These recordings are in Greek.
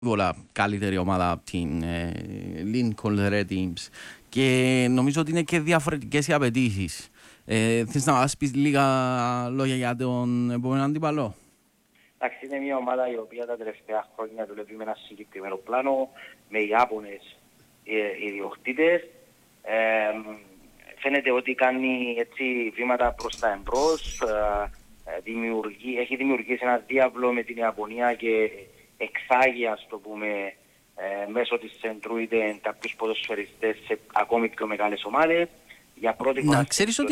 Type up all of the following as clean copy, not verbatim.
πολλά καλύτερη ομάδα από την Lincoln Red Imps και νομίζω ότι είναι και διαφορετικές οι απαιτήσεις. Θες να μας πεις λίγα λόγια για τον επόμενο αντίπαλο? Εντάξει, είναι μια ομάδα η οποία τα τελευταία χρόνια δουλεύει με ένα συγκεκριμένο πλάνο, με Ιάπωνες ιδιοκτήτες. Φαίνεται ότι κάνει έτσι βήματα προς τα εμπρός, έχει δημιουργήσει ένα διάβλο με την Ιαπωνία και εξάγει, ας το πούμε, μέσω της Centruide κάποιους ποδοσφαιριστές σε ακόμη πιο μεγάλες ομάδες. Για πρώτη φορά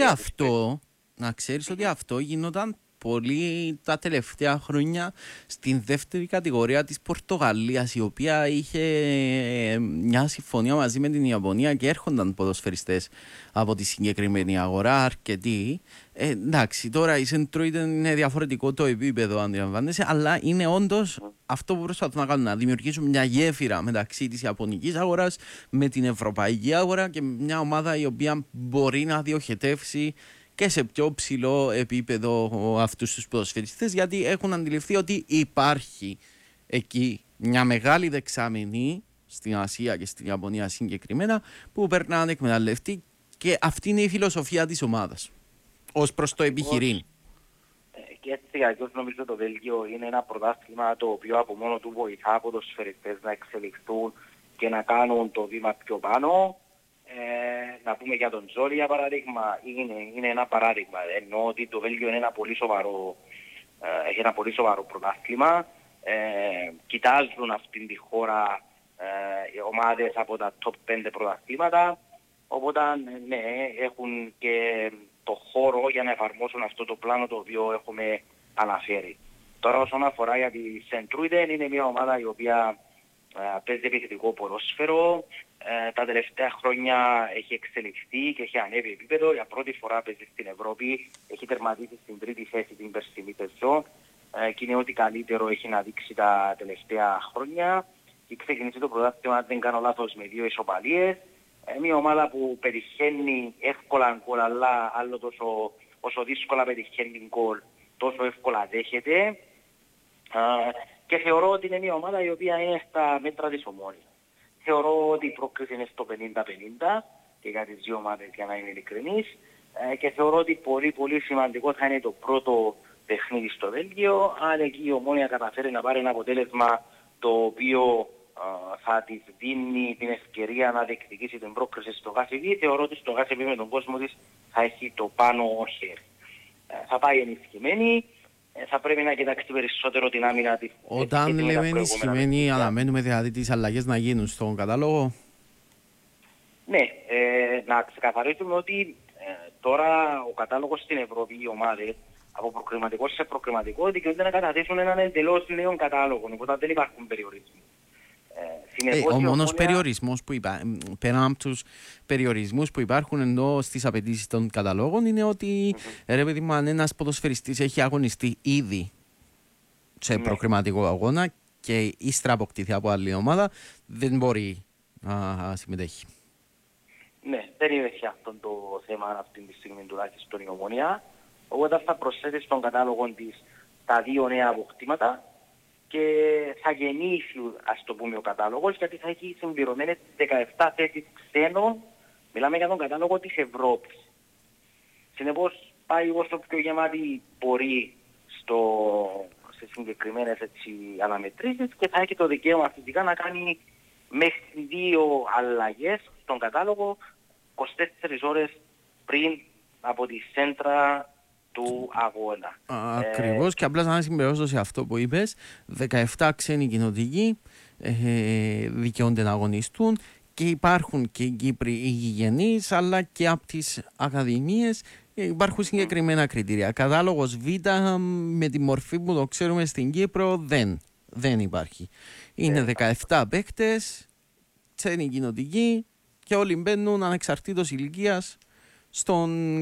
Να ξέρεις ότι αυτό γινόταν πολύ τα τελευταία χρόνια στην δεύτερη κατηγορία της Πορτογαλίας, η οποία είχε μια συμφωνία μαζί με την Ιαπωνία και έρχονταν ποδοσφαιριστές από τη συγκεκριμένη αγορά, αρκετοί. Εντάξει, τώρα η Centroid είναι διαφορετικό το επίπεδο, αντιλαμβάνεσαι, αλλά είναι όντως αυτό που προσπαθούν να κάνουν, να δημιουργήσουν μια γέφυρα μεταξύ της Ιαπωνικής αγοράς με την Ευρωπαϊκή αγορά και μια ομάδα η οποία μπορεί να διοχετεύσει και σε πιο ψηλό επίπεδο αυτούς τους ποδοσφαιριστές, γιατί έχουν αντιληφθεί ότι υπάρχει εκεί μια μεγάλη δεξαμενή στην Ασία και στην Ιαπωνία συγκεκριμένα που περνάνε να εκμεταλλευτεί, και αυτή είναι η φιλοσοφία της ομάδας ως προς το επιχειρήν. Και έτσι αλλιώς νομίζω το Βέλγιο είναι ένα πρωτάθλημα το οποίο από μόνο του βοηθά ποδοσφαιριστές να εξελιχθούν και να κάνουν το βήμα πιο πάνω. Να πούμε για τον Τζόρι για παράδειγμα, είναι ένα παράδειγμα, ενώ ότι το Βέλγιο είναι έχει ένα πολύ σοβαρό πρωτάθλημα. Κοιτάζουν αυτήν τη χώρα οι ομάδες από τα top 5 πρωταθλήματα, οπότε ναι, έχουν και το χώρο για να εφαρμόσουν αυτό το πλάνο το οποίο έχουμε αναφέρει. Τώρα όσον αφορά για τη Centruide, είναι μια ομάδα η οποία παίζει επιθετικό ποδόσφαιρο. Τα τελευταία χρόνια έχει εξελιχθεί και έχει ανέβει επίπεδο. Για πρώτη φορά παίζει στην Ευρώπη. Έχει τερματίσει στην τρίτη θέση την περσινή σεζόν. Και είναι ό,τι καλύτερο έχει να δείξει τα τελευταία χρόνια. Και ξεκινήσει το πρωτάθλημα, αν δεν κάνω λάθος, με 2 ισοπαλίες. Μια ομάδα που πετυχαίνει εύκολα γκολ, αλλά άλλο όσο δύσκολα πετυχαίνει γκολ, τόσο εύκολα δέχεται. Και θεωρώ ότι είναι μια ομάδα η οποία είναι στα μέτρα της Ομόνοιας. Θεωρώ ότι η πρόκριση είναι στο 50-50 και για τις δύο ομάδες, για να είμαι ειλικρινής, και θεωρώ ότι πολύ πολύ σημαντικό θα είναι το πρώτο παιχνίδι στο Βέλγιο. Αν εκεί η Ομόνοια καταφέρει να πάρει ένα αποτέλεσμα το οποίο θα της δίνει την ευκαιρία να διεκδικήσει την πρόκριση στο ΓΑΣΥΒ, θεωρώ ότι στο ΓΑΣΥΒ με τον κόσμο της θα έχει το πάνω χέρι. Θα πάει ενισχυμένη. Θα πρέπει να κοιτάξει περισσότερο την άμυνα της. Όταν λέμε ενισχυμένη, αναμένουμε δηλαδή τις αλλαγές να γίνουν στον κατάλογο. Ναι, να ξεκαθαρίσουμε ότι τώρα ο κατάλογος στην Ευρώπη, οι ομάδες από προκριματικό σε προκριματικό δικαιούνται να καταθέσουν έναν εντελώς νέο κατάλογο, οπότε δεν υπάρχουν περιορισμοί. Ο μόνος περιορισμός που πέραν από τους περιορισμούς που υπάρχουν ενώ στις απαιτήσεις των καταλόγων είναι ότι ρε παιδί μου, αν ένας ποδοσφαιριστής έχει αγωνιστεί ήδη σε προκριματικό αγώνα και ύστερα αποκτηθεί από άλλη ομάδα, δεν μπορεί να συμμετέχει. Ναι, δεν είναι αυτό το θέμα αυτή τη στιγμή τουλάχιστον η Ομόνοια, οπότε θα προσθέσει στον κατάλογο της τα 2 νέα αποκτήματα και θα γεννήσει, ας το πούμε, ο κατάλογος, γιατί θα έχει συμπληρωμένες 17 θέσεις ξένων. Μιλάμε για τον κατάλογο της Ευρώπης. Συνεπώς πάει όσο πιο γεμάτη μπορεί σε συγκεκριμένες αναμετρήσεις και θα έχει το δικαίωμα φυσικά να κάνει μέχρι 2 αλλαγές στον κατάλογο 24 ώρες πριν από τη σέντρα του αγώνα. Ακριβώς, και απλά να συμπληρώσω σε αυτό που είπες, 17 ξένοι κοινοτικοί δικαιούνται να αγωνιστούν και υπάρχουν και οι Κύπροι οι αλλά και από τις ακαδημίες υπάρχουν συγκεκριμένα κριτήρια. Κατάλογος Β με τη μορφή που το ξέρουμε στην Κύπρο δεν υπάρχει. Είναι 17 παίκτες, ξένοι κοινοτικοί και όλοι μπαίνουν ανεξαρτήτως ηλικίας στον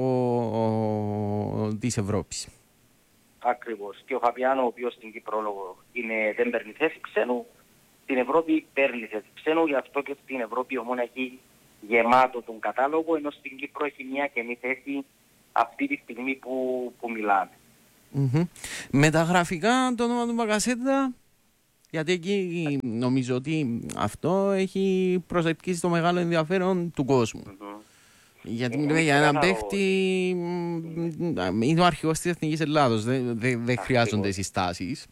κατάλογο της Ευρώπης. Ακριβώς. Και ο Φαπιάνο, ο οποίος στην Κύπρο δεν παίρνει θέση ξένου, στην Ευρώπη παίρνει θέση ξένου, γι' αυτό και στην Ευρώπη Ομόνοια έχει γεμάτο τον κατάλογο, ενώ στην Κύπρο έχει μια καινή θέση αυτή τη στιγμή που μιλάμε. Με τα γραφικά, το όνομα του Μπακασέτα. Γιατί εκεί νομίζω ότι αυτό έχει προσελκύσει το μεγάλο ενδιαφέρον του κόσμου. Γιατί μιλάμε για έναν παίχτη, είναι ο αρχηγός της Εθνικής Ελλάδος, δεν χρειάζονται συστάσεις.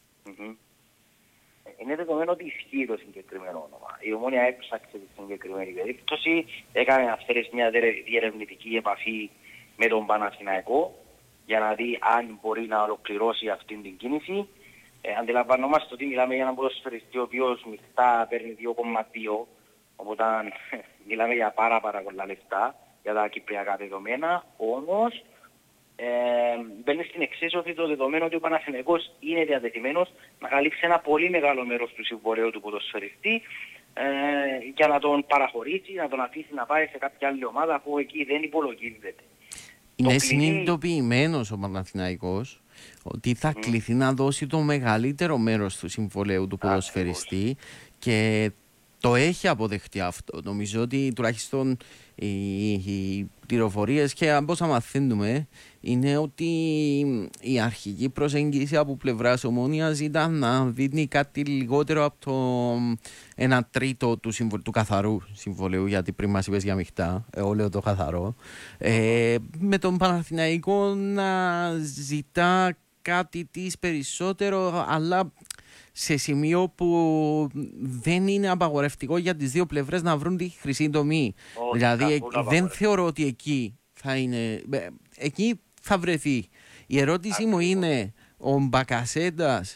Είναι δεδομένο ότι ισχύει το συγκεκριμένο όνομα. Η Ομόνοια έψαξε τη συγκεκριμένη περίπτωση, έκανε αυτές μια διερευνητική επαφή με τον Παναθηναϊκό για να δει αν μπορεί να ολοκληρώσει αυτή την κίνηση. Αντιλαμβανόμαστε ότι μιλάμε για έναν ποδοσφαιριστή ο οποίος μειχτά παίρνει 2,2, οπότε μιλάμε για πάρα πολλά λεφτά για τα κυπριακά δεδομένα, όμως μπαίνει στην εξίσωση το δεδομένο ότι ο Παναθηναϊκός είναι διατεθειμένος να καλύψει ένα πολύ μεγάλο μέρος του συμβολαίου του ποδοσφαιριστή για να τον παραχωρήσει, να τον αφήσει να πάει σε κάποια άλλη ομάδα αφού εκεί δεν υπολογίζεται. Είναι συνειδητοποιημένος ο Παναθηναϊκός ότι θα κληθεί να δώσει το μεγαλύτερο μέρος του συμβολαίου του ποδοσφαιριστή και το έχει αποδεχτεί αυτό. Νομίζω ότι τουλάχιστον οι πληροφορίες και από όσα μαθαίνουμε είναι ότι η αρχική προσέγγιση από πλευράς Ομόνοιας ήταν να δίνει κάτι λιγότερο από το 1/3 του καθαρού συμβολαίου, γιατί πριν μας είπες για μειχτά, εγώ λέω το καθαρό, με τον Παναθηναϊκό να ζητά κάτι της περισσότερο, αλλά σε σημείο που δεν είναι απαγορευτικό για τις δύο πλευρές να βρουν τη χρυσή τομή. Δηλαδή δεν θεωρώ ότι εκεί θα είναι, εκεί θα βρεθεί. Η ερώτηση μου είναι, ο Μπακασέτας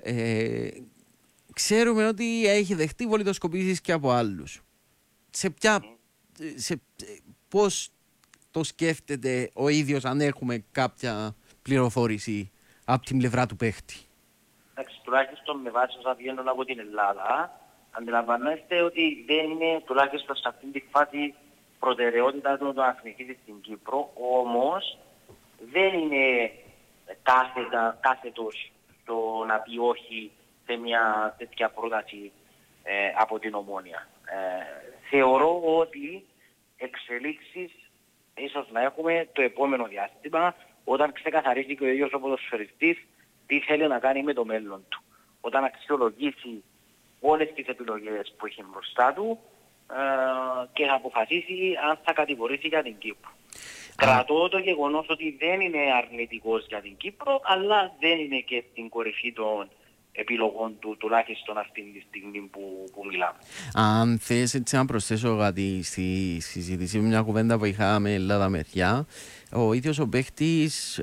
ξέρουμε ότι έχει δεχτεί βολιδοσκοπήσεις και από άλλους. Πώς το σκέφτεται ο ίδιος, αν έχουμε κάποια πληροφόρηση από την πλευρά του παίχτη? Τουλάχιστον με βάση όσα βγαίνουν από την Ελλάδα, αντιλαμβανέστε ότι δεν είναι τουλάχιστον σε αυτήν τη φάση προτεραιότητα του να συνεχίσει στην Κύπρο, όμως δεν είναι κάθετος το να πει όχι σε μια τέτοια πρόταση από την Ομόνοια. Θεωρώ ότι εξελίξεις ίσως να έχουμε το επόμενο διάστημα, όταν ξεκαθαρίσει και ο ίδιος ο ποδοσφαιριστής τι θέλει να κάνει με το μέλλον του. Όταν αξιολογήσει όλες τις επιλογές που έχει μπροστά του και θα αποφασίσει αν θα κατηγορήσει για την Κύπρο. Κρατώ το γεγονός ότι δεν είναι αρνητικός για την Κύπρο, αλλά δεν είναι και στην κορυφή των επιλογών του, τουλάχιστον αυτή τη στιγμή που μιλάμε. Αν θες έτσι να προσθέσω κάτι στη συζήτηση, μια κουβέντα που είχαμε Ελλάδα μεριά, ο ίδιος ο παίχτης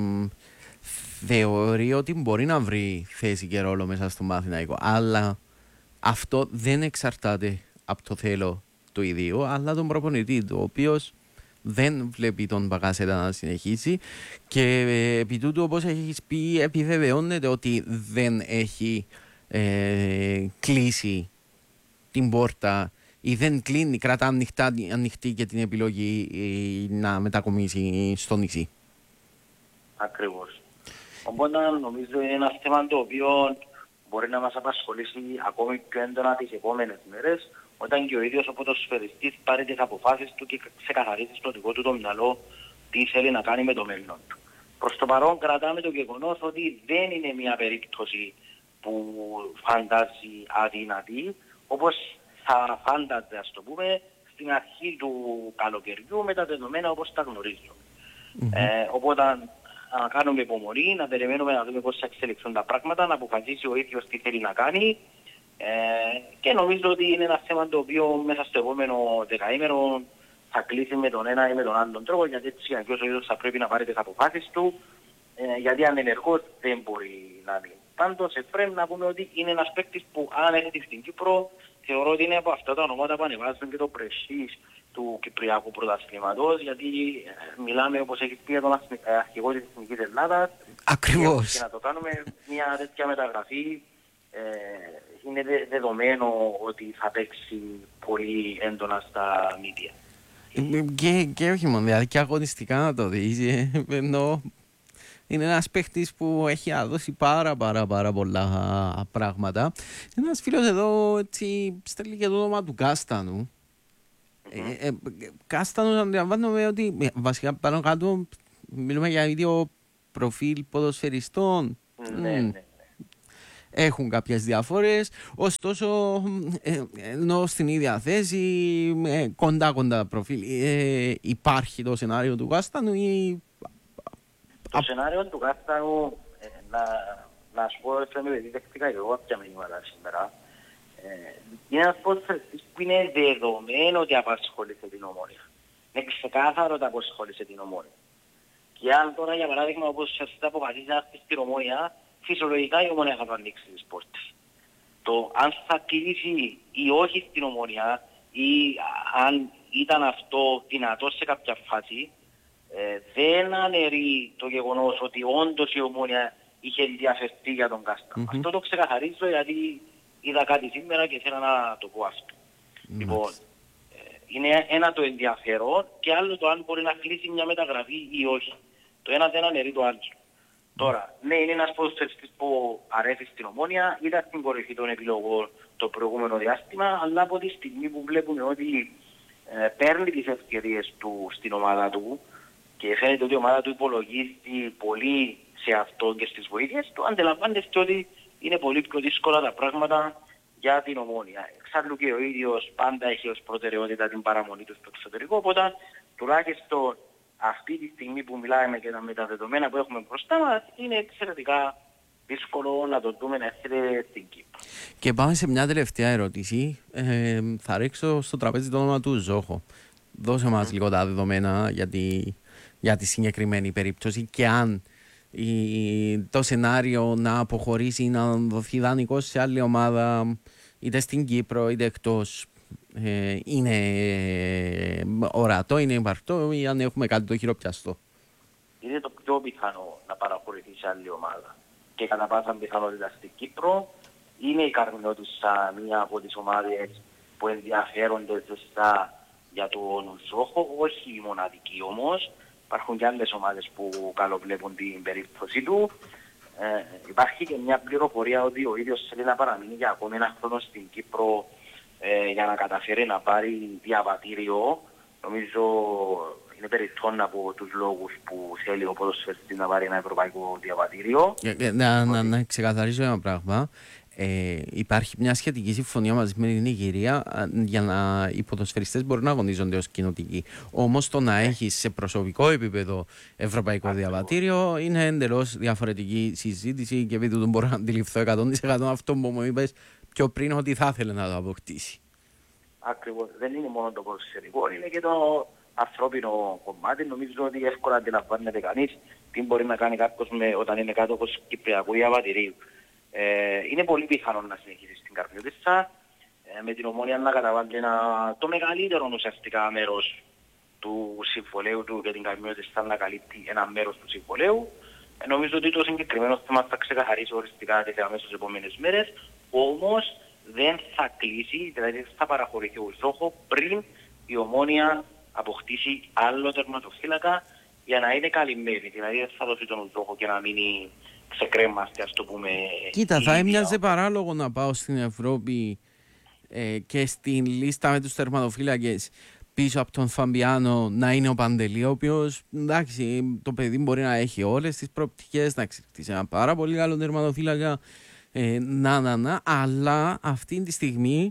θεωρεί ότι μπορεί να βρει θέση και ρόλο μέσα στο Παναθηναϊκό, αλλά αυτό δεν εξαρτάται από το θέλω του ιδίου, αλλά τον προπονητή του, ο οποίος δεν βλέπει τον Μπακασέτα να συνεχίσει και επί τούτου, όπως έχεις πει, επιβεβαιώνεται ότι δεν έχει κλείσει την πόρτα ή δεν κλείνει, κρατά ανοιχτή και την επιλογή να μετακομίσει στο νησί. Ακριβώς. Οπότε νομίζω είναι ένα θέμα το οποίο μπορεί να μας απασχολήσει ακόμη πιο έντονα τις επόμενες μέρες, όταν και ο ίδιος ο ποδοσφαιριστής πάρει τις αποφάσεις του και ξεκαθαρίζει στο δικό του το μυαλό τι θέλει να κάνει με το μέλλον του. Προς το παρόν κρατάμε το γεγονός ότι δεν είναι μια περίπτωση που φαντάζει αδύνατη, όπως θα φάνταζε, ας το πούμε, στην αρχή του καλοκαιριού με τα δεδομένα όπως τα γνωρίζουμε. Οπότε να κάνουμε υπομονή, να περιμένουμε να δούμε πώς θα εξελιχθούν τα πράγματα, να αποφασίσει ο ίδιος τι θέλει να κάνει και νομίζω ότι είναι ένα θέμα το οποίο μέσα στο επόμενο δεκαήμερο θα κλείσει με τον ένα ή με τον άλλον τρόπο, γιατί έτσι και ο ίδιος θα πρέπει να πάρει τις αποφάσεις του, γιατί ανενεργός δεν μπορεί να μείνει. Πάντως πρέπει να πούμε ότι είναι ένας παίκτης που αν έρθει στην Κύπρο θεωρώ ότι είναι από αυτά τα ονόματα που ανεβάζουν και το πρεσίς του Κυπριακού Πρωταθλήματος, γιατί μιλάμε, όπως έχει πει, για τον αρχηγό της Εθνικής Ελλάδας. Ακριβώς. Και να το κάνουμε μια τέτοια μεταγραφή, είναι δεδομένο ότι θα παίξει πολύ έντονα στα μίδια. Και όχι μόνο, δηλαδή και αγωνιστικά να το δεις, ενώ είναι ένας παίχτης που έχει δώσει πάρα πολλά πράγματα. Ένας φίλος εδώ έτσι στέλνει και το όνομα του Κάστανου. Κάστανος αντιλαμβάνομαι ότι βασικά πάνω κάτω μιλούμε για ίδιο προφίλ ποδοσφαιριστών. Ναι. έχουν κάποιες διαφορές, ωστόσο ενώ στην ίδια θέση, κοντά προφίλ, υπάρχει το σενάριο του Κάστανου ή... Το σενάριο του Κάστανου, να σου πω, επειδή δεχτήκα και εγώ κάποια μηνύματα σήμερα, είναι ένας ποδοσφαιριστής που είναι δεδομένο ότι απασχόλησε την Ομόνια. Είναι ξεκάθαρο ότι απασχόλησε την Ομόνια. Και αν τώρα, για παράδειγμα, όπως σας αποφασίζει να έρθει στην Ομόνια, φυσιολογικά η Ομόνια θα το ανοίξει τις πόρτες. Το αν θα κλείσει ή όχι στην Ομόνια, ή αν ήταν αυτό δυνατό σε κάποια φάση, δεν αναιρεί το γεγονός ότι όντως η Ομόνια είχε ενδιαφερθεί για τον Κάστανο. Αυτό το ξεκαθαρίζω γιατί είδα κάτι σήμερα και θέλω να το πω αυτό. Λοιπόν, είναι ένα το ενδιαφέρον και άλλο το αν μπορεί να κλείσει μια μεταγραφή ή όχι. Το ένα δεν αναιρεί το άλλο. Τώρα, ναι, είναι ένας ποδοσφαιριστής που αρέσει στην Ομόνια, ήταν στην κορυφή των επιλογών το προηγούμενο διάστημα, αλλά από τη στιγμή που βλέπουμε ότι παίρνει τις ευκαιρίες του στην ομάδα του και φαίνεται ότι η ομάδα του υπολογίζει πολύ σε αυτό και στις βοήθειες του, αντιλαμβάνεστε ότι είναι πολύ πιο δύσκολα τα πράγματα για την Ομόνια. Εξάλλου και ο ίδιος πάντα έχει ως προτεραιότητα την παραμονή του στο εξωτερικό, οπότε τουλάχιστον αυτή τη στιγμή που μιλάμε και με τα δεδομένα που έχουμε μπροστά μας, είναι εξαιρετικά δύσκολο να το δούμε να έρχεται στην Κύπρο. Και πάμε σε μια τελευταία ερώτηση. Θα ρίξω στο τραπέζι το όνομα του Ζόχο. Δώσε μας λίγο τα δεδομένα για τη συγκεκριμένη περίπτωση και αν το σενάριο να αποχωρήσει ή να δοθεί δανεικός σε άλλη ομάδα, είτε στην Κύπρο είτε εκτός, είναι ορατό, είναι υπαρκτό ή αν έχουμε κάτι το χειροπιαστό? Είναι το πιο πιθανό να παραχωρηθεί σε άλλη ομάδα και κατά πάσα πιθανότητα στην Κύπρο. Είναι η Καρμινώτισσα μία από τις ομάδες που ενδιαφέρονται ζεστά για τον Ζόχο, όχι η μοναδική όμως. Υπάρχουν και άλλες ομάδες που καλοβλέπουν την περίπτωση του. Υπάρχει και μια πληροφορία ότι ο ίδιος θέλει να παραμείνει για ακόμη ένα χρόνο στην Κύπρο για να καταφέρει να πάρει διαβατήριο. Νομίζω είναι περιττόν από τους λόγους που θέλει ο ποδοσφαιριστής να πάρει ένα ευρωπαϊκό διαβατήριο. Να ξεκαθαρίσω ένα πράγμα. Υπάρχει μια σχετική συμφωνία μαζί με την Νιγηρία για να οι ποδοσφαιριστές μπορούν να αγωνίζονται ως κοινοτικοί. Όμως το να έχεις σε προσωπικό επίπεδο ευρωπαϊκό διαβατήριο είναι εντελώς διαφορετική συζήτηση και επειδή δεν μπορώ να αντιληφθώ 100% αυτό που μου είπες πιο πριν ότι θα ήθελε να το αποκτήσει. Ακριβώς. Δεν είναι μόνο το ποδοσφαιρικό, είναι και το ανθρώπινο κομμάτι. Νομίζω ότι εύκολα αντιλαμβάνεται κανείς τι μπορεί να κάνει κάποιος όταν είναι κάτοχος κυπριακού διαβατηρίου. Είναι πολύ πιθανό να συνεχίσει στην Καρμινώτισσα, με την Ομόνια να καταβάλει το μεγαλύτερο ουσιαστικά μέρος του συμβολέου του και την Καρμινώτισσα να καλύπτει ένα μέρος του συμβολέου. Νομίζω ότι το συγκεκριμένο θέμα θα ξεκαθαρίσει οριστικά τις αμέσως επόμενες μέρες, όμως δεν θα κλείσει, δηλαδή θα παραχωρηθεί ο Ζόχο πριν η Ομόνια αποκτήσει άλλο τερματοφύλακα για να είναι καλυμμένη. Δηλαδή δεν θα δώσει τον Ζόχο και να μείνει ξεκρέμαστε, ας το πούμε. Κοίτα, θα έμοιαζε παράλογο να πάω στην Ευρώπη και στην λίστα με τους τερματοφύλακες πίσω από τον Φαμπιάνο να είναι ο Παντελή, ο οποίος, εντάξει, το παιδί μπορεί να έχει όλες τις προοπτικές, να εξελιχθεί ένα πάρα πολύ καλό τερματοφύλακα, αλλά αυτή τη στιγμή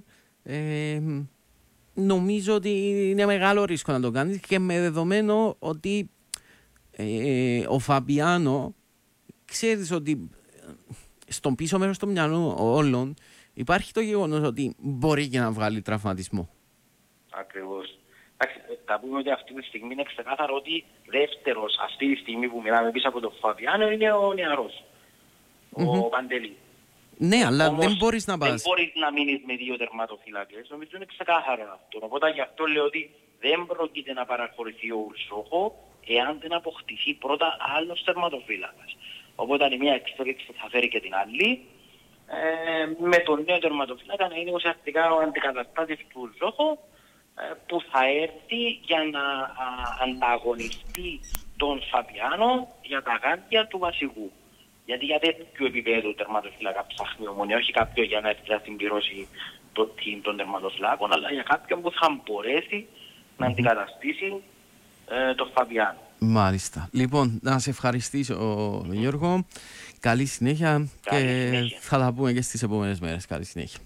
νομίζω ότι είναι μεγάλο ρίσκο να το κάνεις και με δεδομένο ότι ο Φαμπιάνο ξέρεις ότι στον πίσω μέρος του μυαλού όλων υπάρχει το γεγονός ότι μπορεί και να βγάλει τραυματισμό. Ακριβώς. Θα πούμε ότι αυτή τη στιγμή είναι ξεκάθαρο ότι δεύτερος αυτή τη στιγμή που μιλάμε πίσω από τον Φαβιάνο είναι ο νεαρός, ο Παντελή. Ναι, αλλά όμως, δεν μπορείς να πας. Δεν μπορείς να μείνεις με δύο τερματοφύλακες, νομίζω είναι ξεκάθαρο αυτό. Οπότε γι' αυτό λέω ότι δεν πρόκειται να παραχωρηθεί ο Ζόχο εάν δεν αποκτηθεί πρώτα άλλος τερματοφύλακας. Οπότε η μία εξέλιξη θα φέρει και την άλλη. Με τον νέο τερματοφύλακα να είναι ουσιαστικά ο αντικαταστάτης του Ζόχο που θα έρθει για να ανταγωνιστεί τον Φαμπιάνο για τα γάντια του βασικού. Γιατί για τέτοιο επίπεδο τερματοφύλακα ψάχνει η Ομόνια, όχι κάποιον για να έρθει να συμπληρώσει το team των τερματοφυλάκων, αλλά για κάποιον που θα μπορέσει να αντικαταστήσει τον Φαμπιάνο. Μάλιστα. Λοιπόν, να σε ευχαριστήσω, Γιώργο. Καλή συνέχεια και θα τα πούμε και στις επόμενες μέρες. Καλή συνέχεια.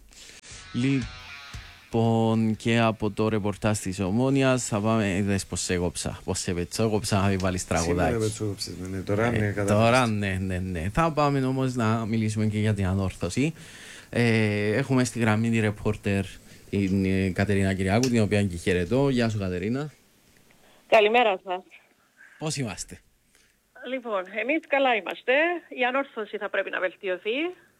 Λοιπόν, και από το ρεπορτάζ της Ομόνοιας θα πάμε, είδες πως σε έγοψα, πως σε πετσόγοψα, να μην βάλεις τραγουδάκι. Τώρα ναι. Θα πάμε όμως να μιλήσουμε και για την ανόρθωση. Έχουμε στη γραμμή τη ρεπόρτερ την Κατερίνα Κυριάκου, την οποία και χαιρετώ. Γεια σου, Κατερίνα. Καλημέρα σας. Πώς είμαστε? Λοιπόν, εμείς καλά είμαστε. Η ανόρθωση θα πρέπει να βελτιωθεί.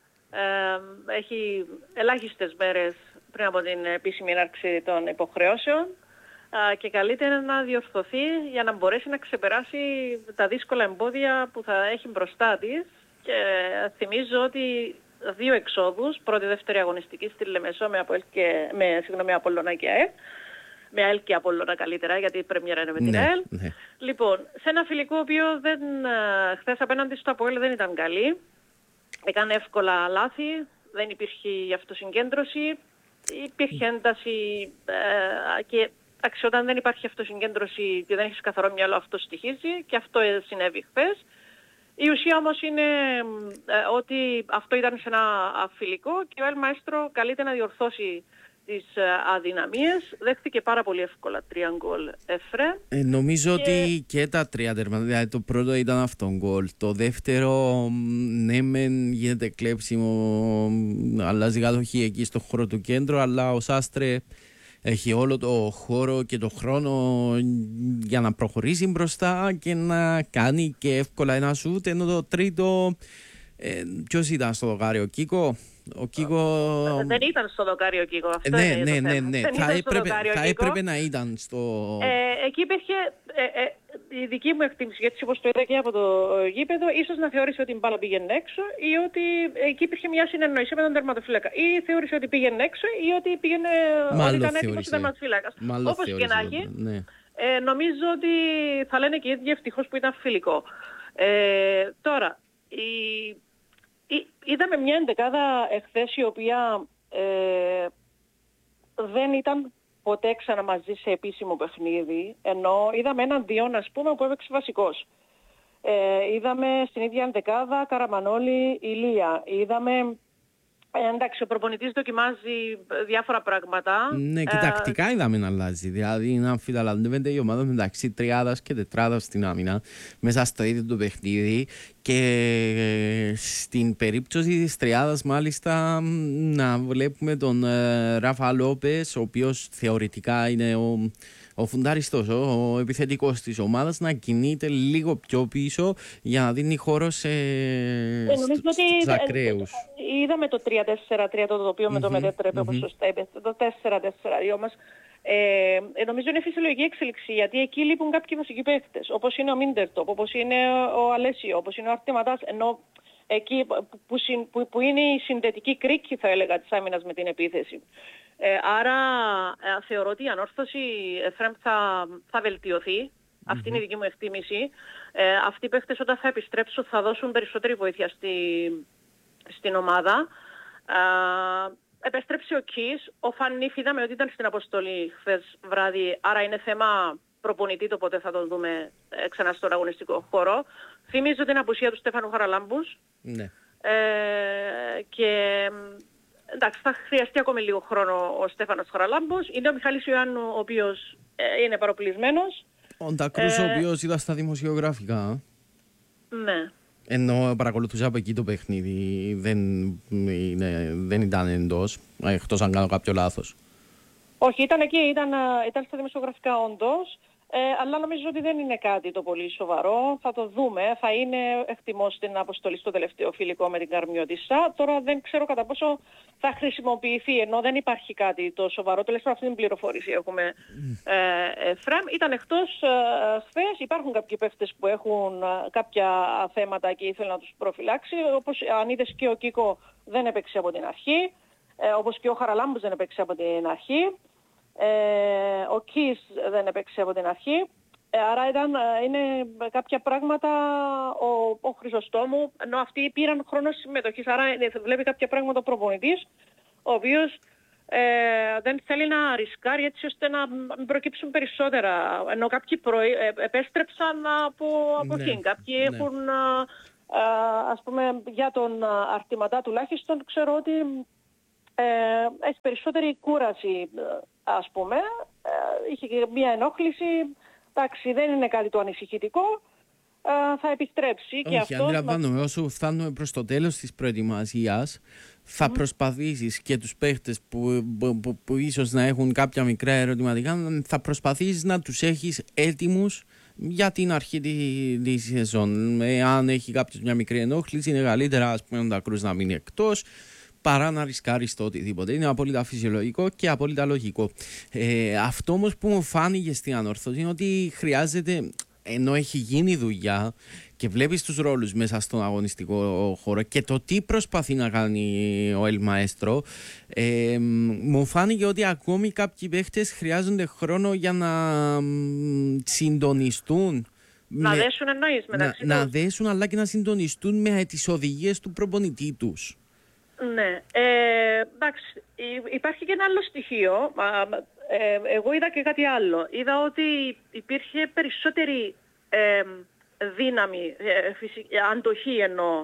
Έχει ελάχιστες μέρες πριν από την επίσημη έναρξη των υποχρεώσεων και καλύτερα να διορθωθεί για να μπορέσει να ξεπεράσει τα δύσκολα εμπόδια που θα έχει μπροστά της. Και θυμίζω ότι 2 εξόδους, πρώτη-δεύτερη αγωνιστική στη Λεμεσό με Απόλλωνα και ΑΕΛ. Με ΑΕΛ και Απόλλωνα καλύτερα, γιατί η πρεμιέρα είναι με την ΑΕΛ. Ναι. Λοιπόν, σε ένα φιλικό ο οποίο χθες απέναντι στο Απόελ δεν ήταν καλή. Έκανε εύκολα λάθη, δεν υπήρχε αυτοσυγκέντρωση, υπήρχε ένταση και όταν δεν υπάρχει αυτοσυγκέντρωση και δεν έχεις καθαρό μυαλό, αυτό στοιχίζει και αυτό συνέβη χθες. Η ουσία όμως είναι ότι αυτό ήταν σε ένα φιλικό και ο ΑΕΛ Μαέστρο καλείται να διορθώσει τις αδυναμίες. Δέχτηκε πάρα πολύ εύκολα 3 γκολ Εφρέμ. Νομίζω ότι και τα 3 τέρματα, δηλαδή το πρώτο ήταν αυτόν γκολ. Το δεύτερο, ναι μεν γίνεται κλέψιμο, αλλάζει κατοχή εκεί στο χώρο του κέντρου, αλλά ο Σάστρε έχει όλο το χώρο και το χρόνο για να προχωρήσει μπροστά και να κάνει και εύκολα ένα σούτ, ενώ το τρίτο, ποιος ήταν στο δοκάρι, ο Κίκο? Δεν ήταν στο δοκάρι ο Κίκο. Αυτό ναι. Θα έπρεπε να ήταν στο... Εκεί υπήρχε η δική μου εκτίμηση, γιατί όπως το είδα και από το γήπεδο, ίσως να θεώρησε ότι η μπάλα πήγαινε έξω ή ότι εκεί υπήρχε μια συνεννόηση με τον τερματοφύλακα. Ή θεώρησε ότι πήγαινε έξω ή ότι ήταν έτοιμος ο τερματοφύλακας. Όπως και να έχει, νομίζω ότι θα λένε και οι ίδιοι ευτυχώς που ήταν φιλικό. Τώρα, είδαμε μια εντεκάδα εχθές η οποία δεν ήταν ποτέ ξανά μαζί σε επίσημο παιχνίδι, ενώ είδαμε έναν Διόν, ας πούμε, που έπαιξε βασικός. Είδαμε στην ίδια εντεκάδα Καραμανόλη, Ηλία. Είδαμε, εντάξει, ο προπονητής δοκιμάζει διάφορα πράγματα. Ναι, και τακτικά είδαμε να αλλάζει. Δηλαδή να αμφιταλαντεύεται η ομάδα μεταξύ τριάδας και τετράδας στην άμυνα μέσα στο ίδιο το παιχνίδι. Και στην περίπτωση της τριάδας μάλιστα να βλέπουμε τον Ράφα Λόπες, ο οποίος θεωρητικά είναι ο φουνταριστός, ο επιθετικός της ομάδας, να κινείται λίγο πιο πίσω για να δίνει χώρο στους ακραίους. Είδαμε το 3-4-3, το οποίο με το μετέτρεπε, όπως σωστά είπε, το 4-4-2 μας. Νομίζω είναι φυσιολογική εξέλιξη, γιατί εκεί λείπουν κάποιοι βασικοί παίχτες, όπως είναι ο Μίντερτοπ, όπως είναι ο Αλέσιο, όπως είναι ο Αρτεματάς, ενώ εκεί που είναι η συνδετική κρίκη, θα έλεγα, της άμυνας με την επίθεση. Άρα θεωρώ ότι η ανόρθωση Εφρέμ θα βελτιωθεί. Αυτή είναι η δική μου εκτίμηση. Αυτοί οι παίχτες όταν θα επιστρέψουν θα δώσουν περισσότερη βοήθεια στην ομάδα. Επέστρεψε ο Κις, ο Φανίφ είδαμε ότι ήταν στην αποστολή χθες βράδυ, άρα είναι θέμα προπονητή το πότε θα τον δούμε ξανά στον αγωνιστικό χώρο. Θυμίζω την απουσία του Στέφανου Χαραλάμπους. Ναι. Και εντάξει, θα χρειαστεί ακόμη λίγο χρόνο ο Στέφανος Χαραλάμπος. Είναι ο Μιχάλης Ιωάννου, ο οποίος είναι παροπλισμένος. Ο Ντακρούς, ο οποίος ήταν στα δημοσιογραφικά. Ναι. Ενώ παρακολουθούσα από εκεί το παιχνίδι, δεν ήταν εντός, εκτός αν κάνω κάποιο λάθος. Όχι, ήταν εκεί, ήταν στα δημοσιογραφικά όντως, αλλά νομίζω ότι δεν είναι κάτι το πολύ σοβαρό. Θα το δούμε, θα είναι εκτιμώς στην αποστολή στο τελευταίο φιλικό με την Καρμιώτισσα. Τώρα δεν ξέρω κατά πόσο θα χρησιμοποιηθεί, ενώ δεν υπάρχει κάτι το σοβαρό. Τουλάχιστον αυτή την πληροφόρηση έχουμε. Φρέμ ήταν εκτός χθες. Υπάρχουν κάποιοι παίχτες που έχουν κάποια θέματα και ήθελαν να τους προφυλάξει. Όπως αν είδες και ο Κίκο δεν έπαιξε από την αρχή. Όπως και ο Χαραλάμπους δεν έπαιξε από την αρχή. Ο Κις δεν έπαιξε από την αρχή. Άρα είναι κάποια πράγματα ο Χρυσοστόμου, ενώ αυτοί πήραν χρόνο συμμετοχής. Άρα βλέπει κάποια πράγματα ο προπονητής, ο οποίος δεν θέλει να ρισκάρει έτσι ώστε να μην προκύψουν περισσότερα. Ενώ κάποιοι επέστρεψαν από Ναι, εκεί. Κάποιοι ναι. έχουν, ας πούμε, για τον Αρτιματά τουλάχιστον, ξέρω ότι έχει περισσότερη κούραση, ας πούμε. Είχε και μια ενόχληση. Εντάξει, δεν είναι κάτι το ανησυχητικό. Θα επιστρέψει και Όχι, αυτό. αντιλαμβάνομαι. Όσο φτάνουμε προς το τέλος της προετοιμασίας, θα προσπαθήσεις και τους παίχτες που ίσως να έχουν κάποια μικρά ερωτηματικά, θα προσπαθήσεις να τους έχεις έτοιμους για την αρχή της σεζόν. Αν έχει κάποιος μια μικρή ενόχληση, είναι καλύτερα, ας πούμε, ο Ντακρούς να μείνει εκτός παρά να ρισκάρεις το οτιδήποτε. Είναι απόλυτα φυσιολογικό και απόλυτα λογικό. Αυτό όμως που μου φάνηκε στην ανόρθωση είναι ότι χρειάζεται, ενώ έχει γίνει δουλειά και βλέπεις τους ρόλους μέσα στον αγωνιστικό χώρο και το τι προσπαθεί να κάνει ο Ελ Μαέστρο, μου φάνηκε ότι ακόμη κάποιοι παίχτες χρειάζονται χρόνο για να συντονιστούν. Να δέσουν εννοείς μεταξύ να τους. δέσουν, αλλά και να συντονιστούν με τις οδηγίες του προπονητή τους. Ναι. Εντάξει, υπάρχει και ένα άλλο στοιχείο. Εγώ είδα και κάτι άλλο. Είδα ότι υπήρχε περισσότερη δύναμη, αντοχή εννοώ,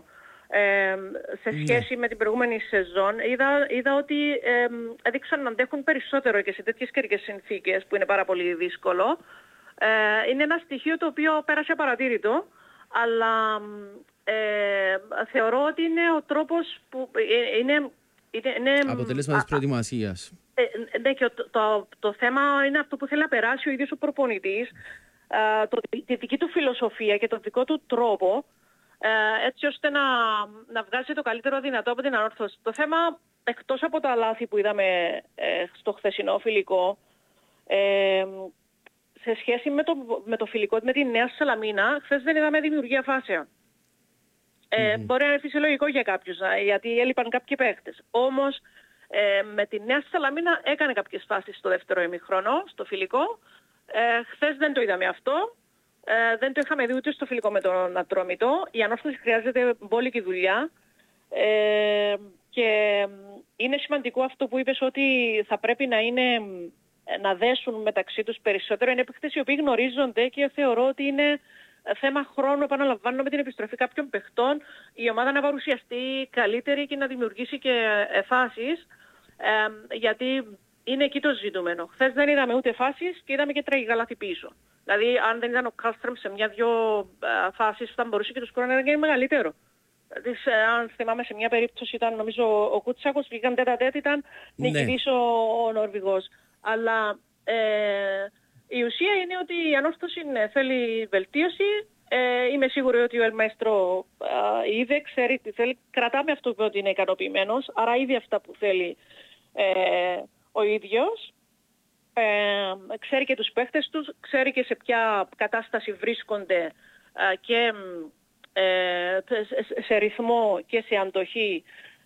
σε σχέση με την προηγούμενη σεζόν. Είδα ότι έδειξαν να αντέχουν περισσότερο και σε τέτοιες καιρικές συνθήκες που είναι πάρα πολύ δύσκολο. Είναι ένα στοιχείο το οποίο πέρασε απαρατήρητο, αλλά θεωρώ ότι είναι ο τρόπος που είναι Αποτέλεσμα της προετοιμασίας. Ναι, και το θέμα είναι αυτό που θέλει να περάσει ο ίδιος ο προπονητής, τη δική του φιλοσοφία και τον δικό του τρόπο, έτσι ώστε να βγάζει το καλύτερο δυνατό από την ανόρθωση. Το θέμα, εκτός από τα λάθη που είδαμε στο χθεσινό φιλικό, σε σχέση με το φιλικό με τη Νέα Σαλαμίνα, χθες δεν είδαμε δημιουργία φάσεων. Μπορεί να είναι φυσιολογικό για κάποιους, γιατί έλειπαν κάποιοι παίχτες. Όμως, με τη Νέα Σαλαμίνα έκανε κάποιες φάσεις στο δεύτερο ημιχρόνο, στο φιλικό. Χθες δεν το είδαμε αυτό. Δεν το είχαμε δει ούτε στο φιλικό με τον Ατρόμητο. Η ανόρθωση χρειάζεται μπόλικη δουλειά. Και είναι σημαντικό αυτό που είπες, ότι θα πρέπει να δέσουν μεταξύ τους περισσότερο. Είναι παίχτες οι οποίοι γνωρίζονται και θεωρώ ότι είναι θέμα χρόνου, επαναλαμβάνω, με την επιστροφή κάποιων παιχτών, η ομάδα να παρουσιαστεί καλύτερη και να δημιουργήσει και φάσεις, γιατί είναι εκεί το ζητούμενο. Χθες δεν είδαμε ούτε φάσεις και είδαμε και τραγικά λάθη πίσω. Δηλαδή, αν δεν ήταν ο Κάλστρομ σε μια-δυο φάσεις, θα μπορούσε και το σκορ να γίνει μεγαλύτερο. Αν θυμάμαι, σε μια περίπτωση ήταν, νομίζω, ο Κούτσακος, βγήκαν τέτα-τέτ, ήταν νικητής ο Νορβηγός. Αλλά η ουσία είναι ότι η ανόρθωση θέλει βελτίωση. Είμαι σίγουρη ότι ο Ελ Μαέστρο είδε, ξέρει τι θέλει. Κρατάμε αυτό που ότι είναι ικανοποιημένος, άρα είδε αυτά που θέλει ο ίδιος. Ξέρει και τους παίχτες τους, ξέρει και σε ποια κατάσταση βρίσκονται και σε ρυθμό και σε αντοχή.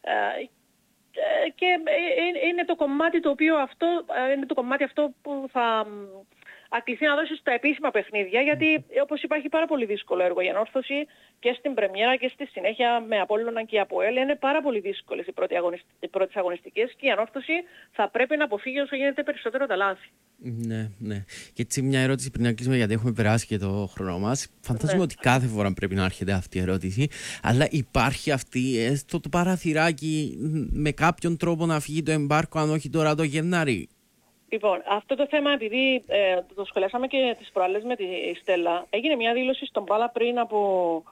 Και είναι το κομμάτι το οποίο είναι το κομμάτι αυτό που θα ακληθεί να δώσει στα επίσημα παιχνίδια, γιατί όπως υπάρχει πάρα πολύ δύσκολο έργο για ανόρθωση και στην πρεμιέρα και στη συνέχεια με Απόλλωνα και ΑΠΟΕΛ. Είναι πάρα πολύ δύσκολες οι πρώτες αγωνιστικές και η ανόρθωση θα πρέπει να αποφύγει όσο γίνεται περισσότερο τα λάθη. Ναι, ναι. Και έτσι μια ερώτηση πριν να κλείσουμε, γιατί έχουμε περάσει και το χρόνο μας. Φαντάζομαι ότι κάθε φορά πρέπει να έρχεται αυτή η ερώτηση, αλλά υπάρχει το παραθυράκι με κάποιον τρόπο να φύγει το εμπάρκο, αν όχι τώρα το Γενάρη? Λοιπόν, αυτό το θέμα, επειδή το σχολιάσαμε και τις προάλλες με τη Στέλλα, έγινε μια δήλωση στον Πάλα πριν από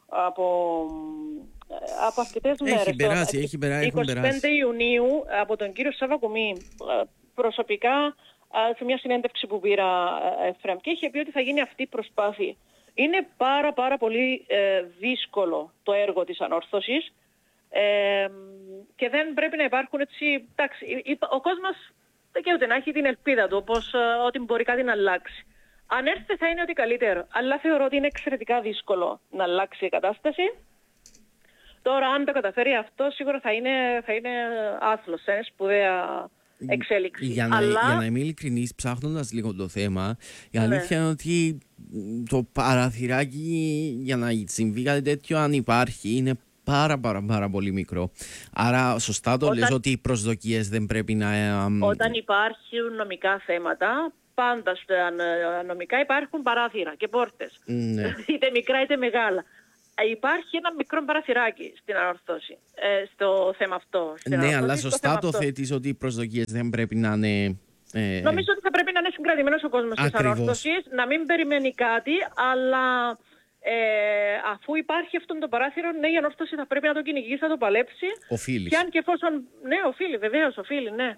αρκετές μέρες. Έχει περάσει. 25 Ιουνίου από τον κύριο Σαββακουμή, προσωπικά σε μια συνέντευξη που πήρα, Εφραίμ, και είχε πει ότι θα γίνει αυτή η προσπάθεια. Είναι πάρα πολύ δύσκολο το έργο της ανόρθωσης και δεν πρέπει να υπάρχουν έτσι. Εντάξει, ο κόσμος δικαιούται να έχει την ελπίδα του, ότι μπορεί κάτι να αλλάξει. Αν έρθει θα είναι ότι καλύτερο, αλλά θεωρώ ότι είναι εξαιρετικά δύσκολο να αλλάξει η κατάσταση. Τώρα αν το καταφέρει αυτό, σίγουρα θα είναι άθλος, είναι σπουδαία εξέλιξη. Για να είμαι ειλικρινής, ψάχνοντας λίγο το θέμα, η αλήθεια είναι ότι το παραθυράκι για να συμβεί κάτι τέτοιο, αν υπάρχει, είναι πάρα πολύ μικρό. Άρα σωστά το λες ότι οι προσδοκίες δεν πρέπει να... Όταν υπάρχουν νομικά θέματα, πάντα στα νομικά υπάρχουν παράθυρα και πόρτες. Ναι. Είτε μικρά είτε μεγάλα. Υπάρχει ένα μικρό παραθυράκι στην ανόρθωση, στο θέμα αυτό. Ναι, αλλά σωστά το θέτεις ότι οι προσδοκίες δεν πρέπει να είναι... Νομίζω ότι θα πρέπει να είναι συγκρατημένος ο κόσμος της ανόρθωσης, να μην περιμένει κάτι, αλλά αφού υπάρχει αυτό το παράθυρο, ναι, η ανόρθωση θα πρέπει να το κυνηγήσει, θα το παλέψει. Οφείλει. Και αν και εφόσον... Ναι, οφείλει, βεβαίως, οφείλει, ναι.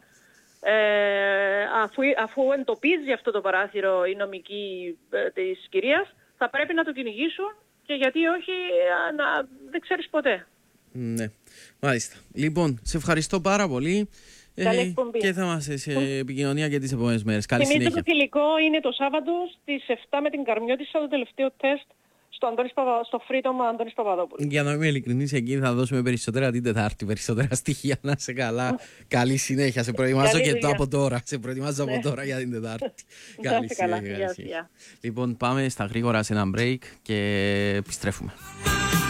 Αφού εντοπίζει αυτό το παράθυρο η νομική της κυρίας, θα πρέπει να το κυνηγήσουν και γιατί όχι, δεν ξέρεις ποτέ. Ναι, μάλιστα. Λοιπόν, σε ευχαριστώ πάρα πολύ. Και θα είμαστε σε επικοινωνία και τις επόμενες μέρες. Καλή συνέχεια. Το φιλικό είναι το Σάββατο στις 7 με την Καρμιώτισσα, το τελευταίο τεστ στο Freedom Αντώνης Παπαδόπουλου. Για να είμαι ειλικρινής, εκεί θα δώσουμε περισσότερα την Τετάρτη, περισσότερα στοιχεία. Να είσαι καλά. Καλή συνέχεια. Σε προετοιμάζω και το από τώρα. Σε προετοιμάζω από τώρα για την Τετάρτη. Καλή συνέχεια. Λοιπόν, πάμε στα γρήγορα σε ένα break και επιστρέφουμε.